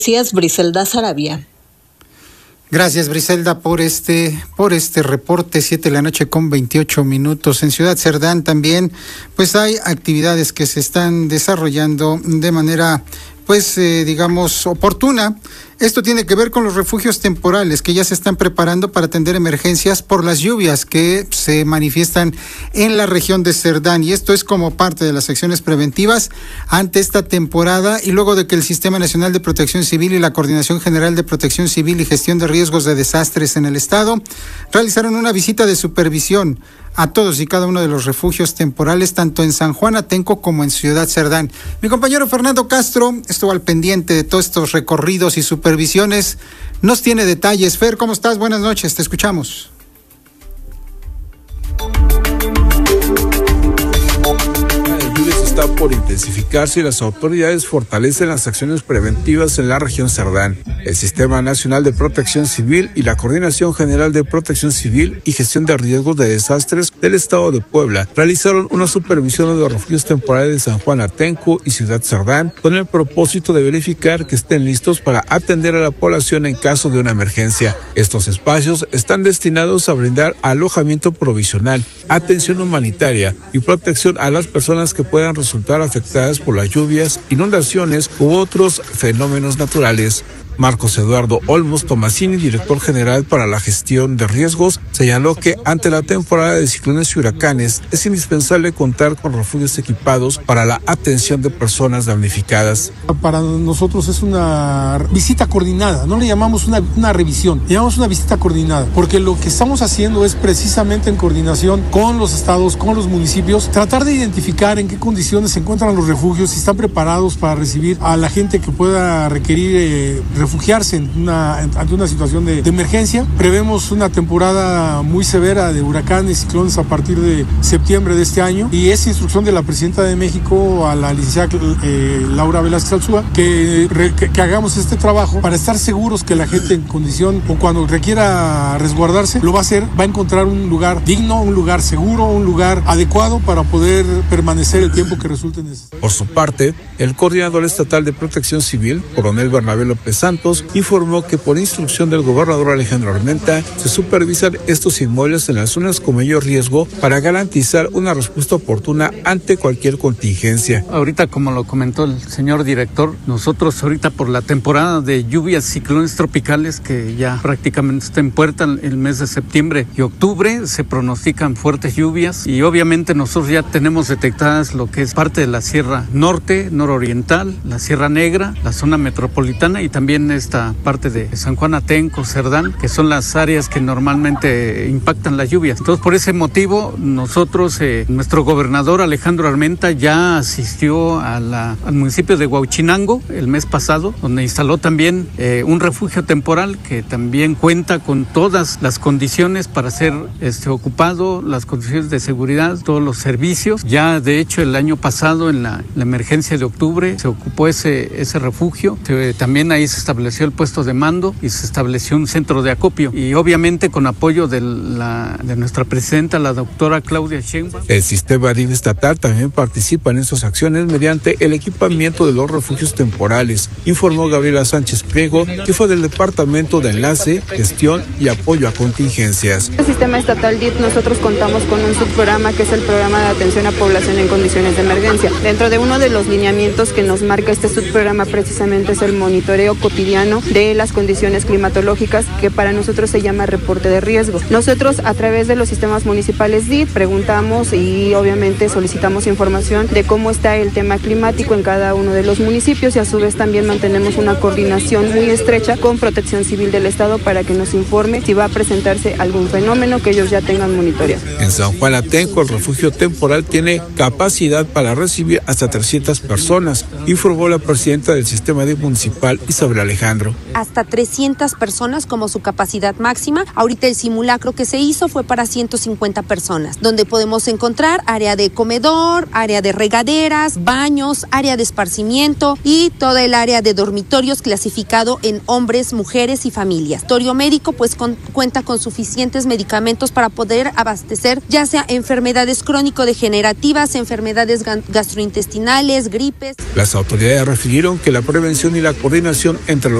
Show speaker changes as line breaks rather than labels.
Gracias, Briselda Sarabia.
Gracias, Briselda, por este reporte. 7:28 p.m. En Ciudad Cerdán también, pues hay actividades que se están desarrollando de manera, digamos, oportuna. Esto tiene que ver con los refugios temporales que ya se están preparando para atender emergencias por las lluvias que se manifiestan en la región de Cerdán, y esto es como parte de las acciones preventivas ante esta temporada y luego de que el Sistema Nacional de Protección Civil y la Coordinación General de Protección Civil y Gestión de Riesgos de Desastres en el Estado realizaron una visita de supervisión a todos y cada uno de los refugios temporales, tanto en San Juan Atenco como en Ciudad Cerdán. Mi compañero Fernando Castro estuvo al pendiente de todos estos recorridos y supervisiones. Nos tiene detalles. Fer, ¿cómo estás? Buenas noches, te escuchamos.
Está por intensificarse y las autoridades fortalecen las acciones preventivas en la región Cerdán. El Sistema Nacional de Protección Civil y la Coordinación General de Protección Civil y Gestión de Riesgos de Desastres del Estado de Puebla realizaron una supervisión de los refugios temporales de San Juan Atenco y Ciudad Cerdán con el propósito de verificar que estén listos para atender a la población en caso de una emergencia. Estos espacios están destinados a brindar alojamiento provisional, atención humanitaria y protección a las personas que puedan resultar afectadas por las lluvias, inundaciones u otros fenómenos naturales. Marcos Eduardo Olmos Tomasini, director general para la gestión de riesgos, señaló que ante la temporada de ciclones y huracanes es indispensable contar con refugios equipados para la atención de personas damnificadas.
Para nosotros es una visita coordinada, no le llamamos una revisión, le llamamos una visita coordinada, porque lo que estamos haciendo es precisamente en coordinación con los estados, con los municipios, tratar de identificar en qué condiciones se encuentran los refugios, si están preparados para recibir a la gente que pueda requerir refugiarse ante una situación de emergencia. Prevemos una temporada muy severa de huracanes y ciclones a partir de septiembre de este año, y es instrucción de la Presidenta de México a la licenciada Laura Velázquez Alzúa que hagamos este trabajo para estar seguros que la gente en condición o cuando requiera resguardarse lo va a hacer, va a encontrar un lugar digno, un lugar seguro, un lugar adecuado para poder permanecer el tiempo que resulte necesario.
Por su parte, el coordinador estatal de Protección Civil, coronel Bernabé López Santos, informó que por instrucción del gobernador Alejandro Armenta se supervisan estos inmuebles en las zonas con mayor riesgo para garantizar una respuesta oportuna ante cualquier contingencia.
Ahorita, como lo comentó el señor director, nosotros ahorita por la temporada de lluvias, ciclones tropicales que ya prácticamente está en puerta, el mes de septiembre y octubre se pronostican fuertes lluvias, y obviamente nosotros ya tenemos detectadas lo que es parte de la Sierra Norte, Nororiental, la Sierra Negra, la zona metropolitana y también esta parte de San Juan Atenco, Cerdán, que son las áreas que normalmente impactan las lluvias. Entonces, por ese motivo, nosotros, nuestro gobernador Alejandro Armenta ya asistió al municipio de Huauchinango el mes pasado, donde instaló también un refugio temporal que también cuenta con todas las condiciones para ser ocupado, las condiciones de seguridad, todos los servicios. Ya, de hecho, el año pasado, en la emergencia de octubre, se ocupó ese refugio. También ahí se estableció el puesto de mando y se estableció un centro de acopio, y obviamente con apoyo de nuestra presidenta, la doctora Claudia Sheinbaum.
El sistema DIF estatal también participa en estas acciones mediante el equipamiento de los refugios temporales, informó Gabriela Sánchez Priego, que fue del Departamento de Enlace, Gestión y Apoyo a Contingencias.
El sistema estatal DIF, nosotros contamos con un subprograma que es el programa de atención a población en condiciones de emergencia. Dentro de uno de los lineamientos que nos marca este subprograma precisamente es el monitoreo cotidiano de las condiciones climatológicas, que para nosotros se llama reporte de riesgo. Nosotros, a través de los sistemas municipales DIF, preguntamos y obviamente solicitamos información de cómo está el tema climático en cada uno de los municipios, y a su vez también mantenemos una coordinación muy estrecha con Protección Civil del Estado para que nos informe si va a presentarse algún fenómeno que ellos ya tengan monitoreado.
En San Juan Atenco, el refugio temporal tiene capacidad para recibir hasta 300 personas, informó la presidenta del sistema DIF municipal, Isabel Alejandro.
Hasta 300 personas como su capacidad máxima. Ahorita el simulacro simulacro que se hizo fue para 150 personas, donde podemos encontrar área de comedor, área de regaderas, baños, área de esparcimiento y toda el área de dormitorios clasificado en hombres, mujeres y familias. El laboratorio médico pues cuenta con suficientes medicamentos para poder abastecer ya sea enfermedades crónico-degenerativas, enfermedades gastrointestinales, gripes.
Las autoridades refirieron que la prevención y la coordinación entre los